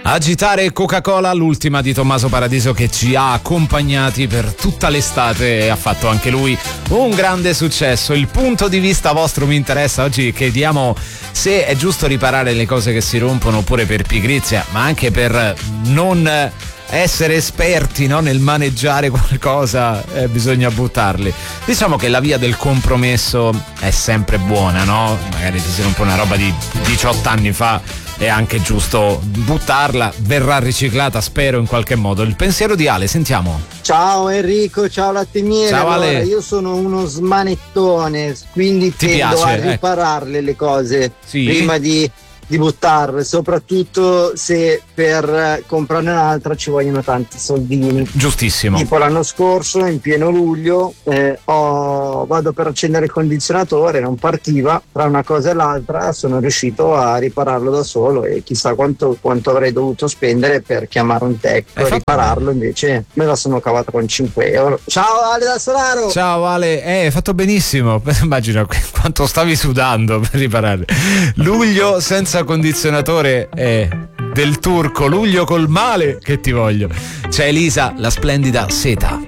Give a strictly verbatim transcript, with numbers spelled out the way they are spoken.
Agitare Coca-Cola, l'ultima di Tommaso Paradiso, che ci ha accompagnati per tutta l'estate e ha fatto anche lui un grande successo. Il punto di vista vostro mi interessa. Oggi chiediamo se è giusto riparare le cose che si rompono oppure per pigrizia, ma anche per non essere esperti, no, nel maneggiare qualcosa, eh, bisogna buttarli. Diciamo che la via del compromesso è sempre buona, no? Magari ti si rompe una roba di diciotto anni fa, è anche giusto buttarla, verrà riciclata, spero, in qualche modo. Il pensiero di Ale, sentiamo. Ciao Enrico, ciao Latte Miele. Ciao Ale. Allora, io sono uno smanettone, quindi Ti tendo piace, a ripararle le cose Sì? prima di, di buttarle, soprattutto se per comprarne un'altra ci vogliono tanti soldini. Giustissimo. Tipo l'anno scorso, in pieno luglio, eh, ho, vado per accendere il condizionatore, non partiva, tra una cosa e l'altra sono riuscito a ripararlo da solo e chissà quanto, quanto avrei dovuto spendere per chiamare un tecnico e ripararlo, invece me la sono cavata con cinque euro. Ciao Ale da Solaro! Ciao Ale, eh, hai fatto benissimo. Immagina quanto stavi sudando per riparare. Luglio senza condizionatore è del turco, luglio col male che ti voglio. C'è Elisa, la splendida Seta.